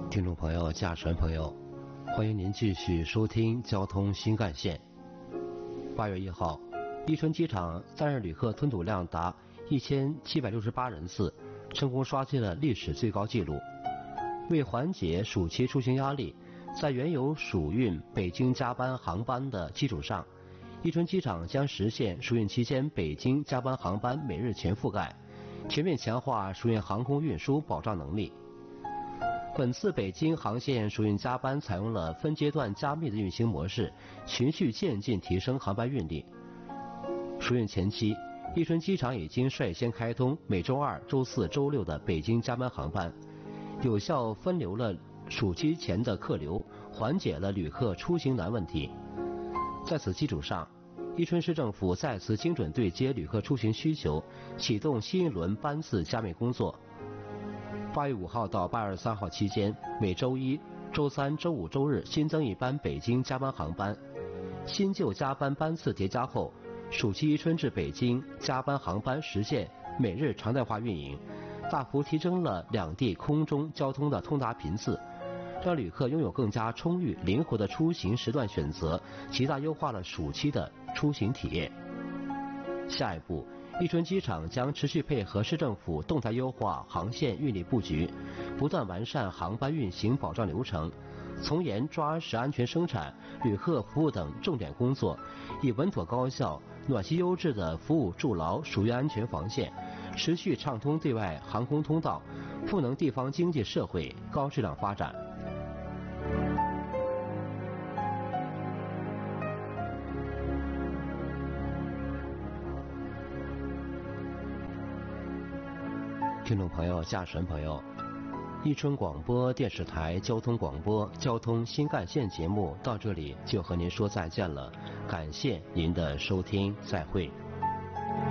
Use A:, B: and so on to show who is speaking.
A: 听众朋友、驾驶员朋友，欢迎您继续收听交通新干线。8月1号，伊春机场3日旅客吞吐量达1768人次，成功刷新了历史最高纪录。为缓解暑期出行压力，在原有暑运北京加班航班的基础上，伊春机场将实现暑运期间北京加班航班每日全覆盖，全面强化暑运航空运输保障能力。本次北京航线暑运加班采用了分阶段加密的运行模式，循序渐进提升航班运力。暑运前期，伊春机场已经率先开通每周2、周4、周6的北京加班航班，有效分流了暑期前的客流，缓解了旅客出行难问题。在此基础上，伊春市政府再次精准对接旅客出行需求，启动新一轮班次加密工作。8月5号到8月23号期间，每周1、周3、周5、周日新增一班北京加班航班。新旧加班班次叠加后，暑期伊春至北京加班航班实现每日常态化运营，大幅提升了两地空中交通的通达频次，让旅客拥有更加充裕、灵活的出行时段选择，极大优化了暑期的出行体验。下一步，伊春机场将持续配合市政府动态优化航线运力布局，不断完善航班运行保障流程，从严抓实安全生产、旅客服务等重点工作，以稳妥高效、暖心优质的服务筑牢暑运安全防线，持续畅通对外航空通道，赋能地方经济社会高质量发展。听众朋友、驾驶员朋友，伊春广播电视台交通广播交通新干线节目到这里就和您说再见了，感谢您的收听，再会。